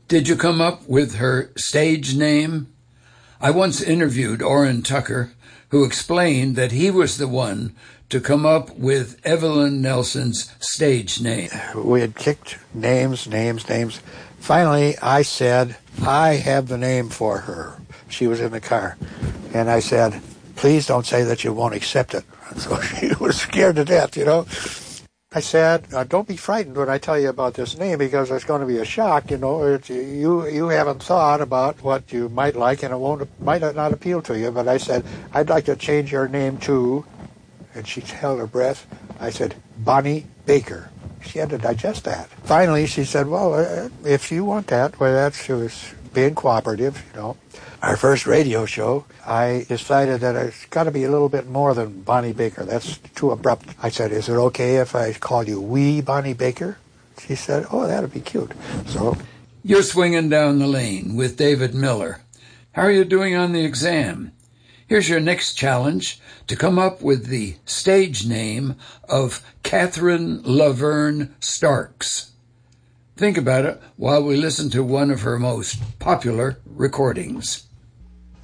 Did you come up with her stage name? I once interviewed Orrin Tucker, who explained that he was the one to come up with Evelyn Nelson's stage name. We had kicked names. Finally, I said, I have the name for her. She was in the car. And I said, please don't say that you won't accept it. So she was scared to death, I said, don't be frightened when I tell you about this name, because it's going to be a shock, You haven't thought about what you might like, and might not appeal to you. But I said, I'd like to change your name to, and she held her breath. I said, Bonnie Baker. She had to digest that. Finally, she said, well, if you want that, she was being cooperative, Our first radio show, I decided that it's got to be a little bit more than Bonnie Baker. That's too abrupt. I said, is it okay if I call you Wee Bonnie Baker? She said, oh, that'd be cute. So you're swinging down the lane with David Miller. How are you doing on the exam? Here's your next challenge, to come up with the stage name of Catherine Laverne Starks. Think about it while we listen to one of her most popular recordings.